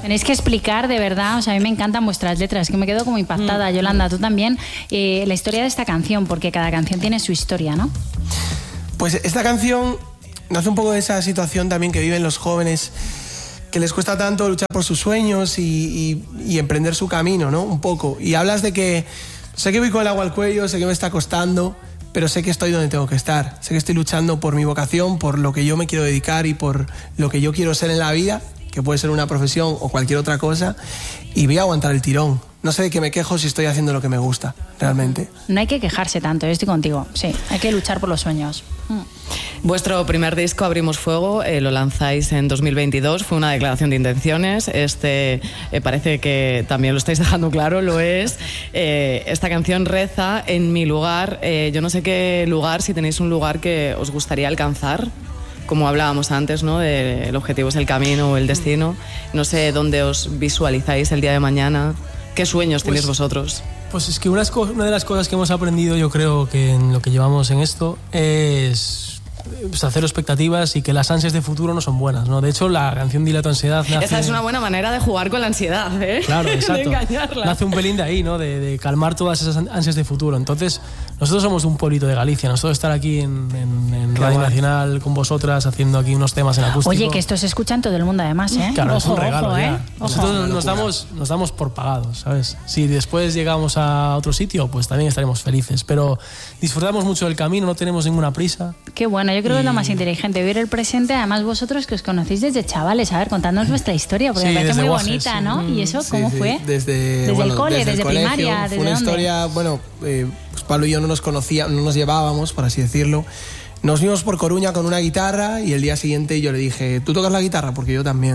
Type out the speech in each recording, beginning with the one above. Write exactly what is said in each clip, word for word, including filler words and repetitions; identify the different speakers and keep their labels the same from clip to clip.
Speaker 1: Tenéis que explicar de verdad, o sea, a mí me encantan vuestras letras, que me quedo como impactada. Mm. Yolanda, tú también, eh, la historia de esta canción, porque cada canción tiene su historia, ¿no?
Speaker 2: Pues esta canción nace un poco de esa situación también que viven los jóvenes, que les cuesta tanto luchar por sus sueños y, y, y emprender su camino, ¿no? Un poco. Y hablas de que sé que voy con el agua al cuello, sé que me está costando, pero sé que estoy donde tengo que estar. Sé que estoy luchando por mi vocación, por lo que yo me quiero dedicar y por lo que yo quiero ser en la vida, que puede ser una profesión o cualquier otra cosa, y voy a aguantar el tirón. No sé de qué me quejo si estoy haciendo lo que me gusta, realmente.
Speaker 1: No hay que quejarse tanto, yo estoy contigo. Sí, hay que luchar por los sueños. Mm.
Speaker 3: Vuestro primer disco, Abrimos Fuego, eh, lo lanzáis en dos mil veintidós. Fue una declaración de intenciones. Este eh, parece que también lo estáis dejando claro, lo es. Eh, esta canción reza en mi lugar. Eh, yo no sé qué lugar, si tenéis un lugar que os gustaría alcanzar. Como hablábamos antes, ¿no? De, el objetivo es el camino o el destino. No sé dónde os visualizáis el día de mañana. ¿Qué sueños tenéis pues, vosotros?
Speaker 4: Pues es que una, una de las cosas que hemos aprendido, yo creo que en lo que llevamos en esto, es pues, hacer expectativas y que las ansias de futuro no son buenas, ¿no? De hecho, la canción Dile a tu ansiedad nace...
Speaker 3: Esa es una buena manera de jugar con la ansiedad, ¿eh?
Speaker 4: Claro, exacto.
Speaker 3: De engañarla.
Speaker 4: Nace un pelín de ahí, ¿no? De, de calmar todas esas ansias de futuro. Entonces, nosotros somos un pueblito de Galicia. Nosotros estar aquí en, en, en Radio guay. Nacional con vosotras haciendo aquí unos temas en acústico.
Speaker 1: Oye, que esto se escucha en todo el mundo además, ¿eh?
Speaker 4: Claro,
Speaker 1: ojo,
Speaker 4: es un regalo,
Speaker 1: ojo,
Speaker 4: ya.
Speaker 1: ¿eh?
Speaker 4: Nosotros nos damos, nos damos por pagados, ¿sabes? Si después llegamos a otro sitio, pues también estaremos felices. Pero disfrutamos mucho del camino, no tenemos ninguna prisa.
Speaker 1: Qué bueno, yo creo y... que es lo más inteligente, vivir el presente. Además, vosotros que os conocéis desde chavales, a ver, contadnos vuestra historia, porque sí, me parece muy Guajes, bonita, sí. ¿no? ¿Y eso cómo
Speaker 2: sí,
Speaker 1: fue?
Speaker 2: Sí. Desde,
Speaker 1: desde
Speaker 2: bueno,
Speaker 1: el cole,
Speaker 2: desde,
Speaker 1: desde
Speaker 2: el
Speaker 1: primaria,
Speaker 2: colegio,
Speaker 1: desde
Speaker 2: fue una
Speaker 1: dónde?
Speaker 2: historia, bueno, eh, pues Pablo y yo no nos conocíamos, no nos llevábamos, por así decirlo. Nos vimos por Coruña con una guitarra y el día siguiente yo le dije, ¿tú tocas la guitarra? Porque yo también.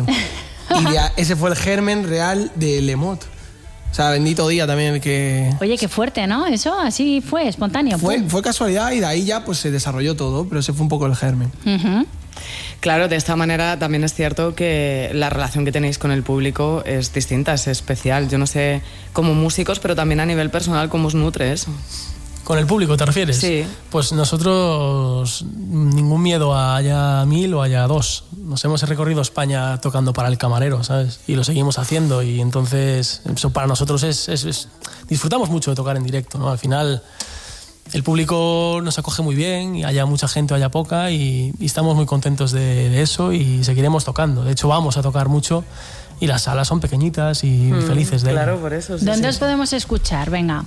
Speaker 2: Y ya, ese fue el germen real de Lemot. O sea, bendito día también el que...
Speaker 1: Oye, qué fuerte, ¿no? Eso así fue, espontáneo.
Speaker 2: Fue, fue casualidad y de ahí ya pues se desarrolló todo, pero ese fue un poco el germen.
Speaker 1: Uh-huh.
Speaker 3: Claro, de esta manera también es cierto que la relación que tenéis con el público es distinta, es especial. Yo no sé, como músicos, pero también a nivel personal, ¿cómo os nutre eso?
Speaker 4: ¿Con el público te refieres?
Speaker 3: Sí.
Speaker 4: Pues nosotros ningún miedo a haya mil o haya dos. Nos hemos recorrido España tocando para el camarero, ¿sabes? Y lo seguimos haciendo y entonces eso para nosotros es, es, es... disfrutamos mucho de tocar en directo, ¿no? Al final el público nos acoge muy bien, y haya mucha gente o haya poca, y, y estamos muy contentos de, de eso y seguiremos tocando. De hecho vamos a tocar mucho y las salas son pequeñitas y mm, felices de
Speaker 3: claro,
Speaker 4: ello.
Speaker 3: Por eso. Sí,
Speaker 1: ¿Dónde
Speaker 3: sí.
Speaker 1: os podemos escuchar? Venga.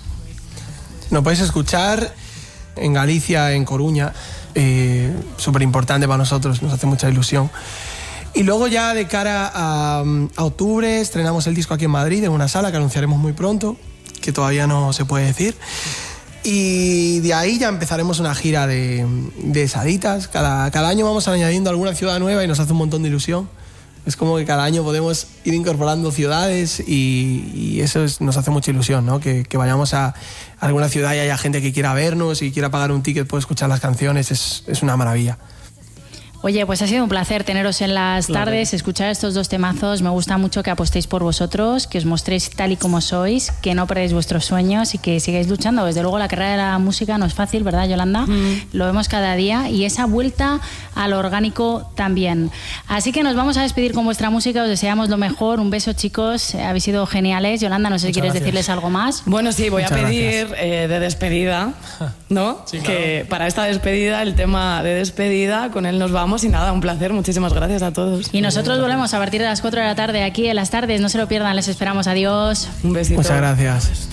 Speaker 2: Nos podéis escuchar en Galicia, en Coruña, eh, súper importante para nosotros, nos hace mucha ilusión. Y luego ya de cara a, a octubre estrenamos el disco aquí en Madrid, en una sala que anunciaremos muy pronto, que todavía no se puede decir. Y de ahí ya empezaremos una gira de, de salitas. Cada, cada año vamos añadiendo alguna ciudad nueva y nos hace un montón de ilusión. Es como que cada año podemos ir incorporando ciudades y, y eso es, nos hace mucha ilusión, ¿no? Que, que vayamos a alguna ciudad y haya gente que quiera vernos y quiera pagar un ticket por escuchar las canciones. Es, es una maravilla.
Speaker 1: Oye, pues ha sido un placer teneros en las
Speaker 4: claro.
Speaker 1: tardes, escuchar estos dos temazos. Me gusta mucho que apostéis por vosotros, que os mostréis tal y como sois, que no perdáis vuestros sueños y que sigáis luchando. Desde luego la carrera de la música no es fácil, ¿verdad, Yolanda? Mm. Lo vemos cada día y esa vuelta al orgánico también. Así que nos vamos a despedir con vuestra música, os deseamos lo mejor. Un beso, chicos, habéis sido geniales. Yolanda, no sé si quieres gracias. decirles algo más.
Speaker 3: Bueno, sí, voy
Speaker 4: Muchas
Speaker 3: a pedir eh, de despedida, ¿no?
Speaker 4: Sí, claro.
Speaker 3: Que para esta despedida, el tema de despedida, con él nos vamos. Y nada, un placer, muchísimas gracias a todos.
Speaker 1: Y nosotros volvemos a partir de las cuatro de la tarde aquí en Las Tardes, no se lo pierdan, les esperamos, adiós.
Speaker 3: Un besito.
Speaker 2: Muchas gracias.